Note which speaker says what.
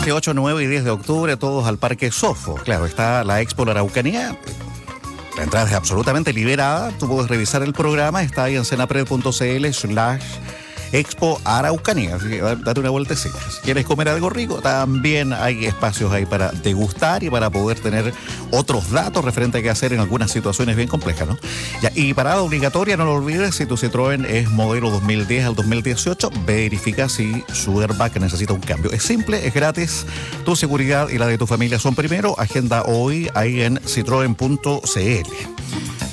Speaker 1: 7, 8, 9 y 10 de octubre, todos al Parque Sofo. Claro, está la Expo La Araucanía. La entrada es absolutamente liberada. Tú puedes revisar el programa. Está ahí en cenapred.cl/Expo Araucanía. Así que date una vueltecita. Si quieres comer algo rico, también hay espacios ahí para degustar y para poder tener otros datos referente a qué hacer en algunas situaciones bien complejas, ¿no? Ya, y parada obligatoria, no lo olvides, si tu Citroën es modelo 2010 al 2018, verifica si su airbag necesita un cambio. Es simple, es gratis, tu seguridad y la de tu familia son primero. Agenda hoy ahí en citroen.cl.